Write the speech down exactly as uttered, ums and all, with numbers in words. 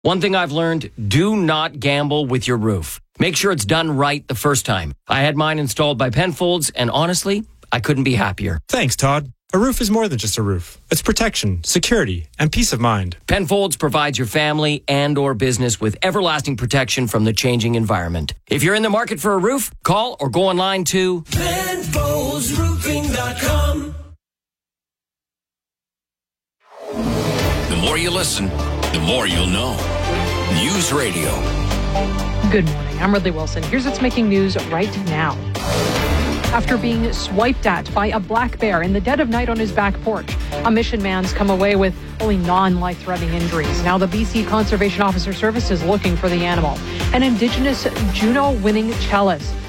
One thing I've learned, do not gamble with your roof. Make sure it's done right the first time. I had mine installed by Penfolds, and honestly, I couldn't be happier. Thanks, Todd. A roof is more than just a roof. It's protection, security, and peace of mind. Penfolds provides your family and or business with everlasting protection from the changing environment. If you're in the market for a roof, call or go online to Penfolds Roofing dot com. The more you listen, the more you'll know. News Radio. Good morning. I'm Ridley Wilson. Here's what's making news right now. After being swiped at by a black bear in the dead of night on his back porch, a mission man's come away with only non-life-threatening injuries. Now the B C Conservation Officer Service is looking for the animal. An Indigenous Juno-winning cellist